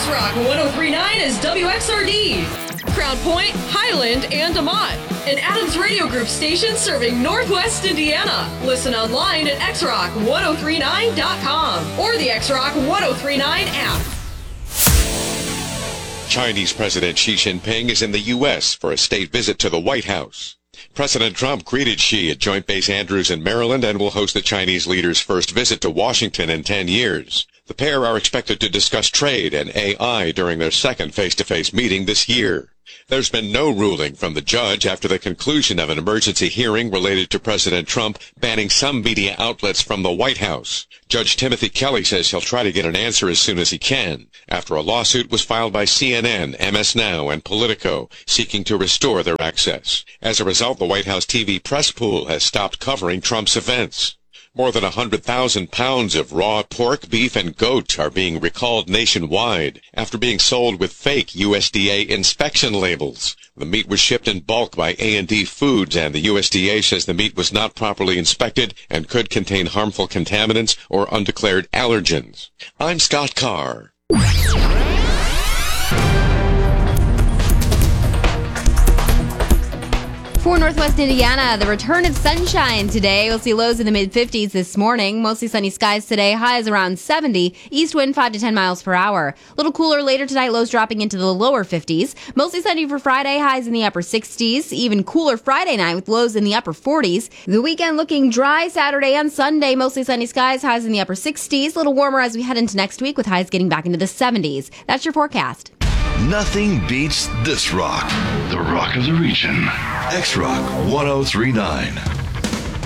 X-Rock 103.9 is WXRD. Crown Point, Highland, and DeMont. An Adams Radio Group station serving Northwest Indiana. Listen online at xrock1039.com or the X-Rock 1039 app. Chinese President Xi Jinping is in the U.S. for a state visit to the White House. President Trump greeted Xi at Joint Base Andrews in Maryland and will host the Chinese leader's first visit to Washington in 10 years. The pair are expected to discuss trade and AI during their second face-to-face meeting this year. There's been no ruling from the judge after the conclusion of an emergency hearing related to President Trump banning some media outlets from the White House. Judge Timothy Kelly says he'll try to get an answer as soon as he can, after a lawsuit was filed by CNN, MS Now, and Politico, seeking to restore their access. As a result, the White House TV press pool has stopped covering Trump's events. More than 100,000 pounds of raw pork, beef, and goat are being recalled nationwide after being sold with fake USDA inspection labels. The meat was shipped in bulk by A&D Foods, and the USDA says the meat was not properly inspected and could contain harmful contaminants or undeclared allergens. I'm Scott Carr. For Northwest Indiana, the return of sunshine today. We'll see lows in the mid-50s this morning. Mostly sunny skies today. Highs around 70. East wind 5 to 10 miles per hour. A little cooler later tonight. Lows dropping into the lower 50s. Mostly sunny for Friday. Highs in the upper 60s. Even cooler Friday night with lows in the upper 40s. The weekend looking dry Saturday and Sunday. Mostly sunny skies. Highs in the upper 60s. A little warmer as we head into next week with highs getting back into the 70s. That's your forecast. Nothing beats this rock. The rock of the region. X-Rock 1039.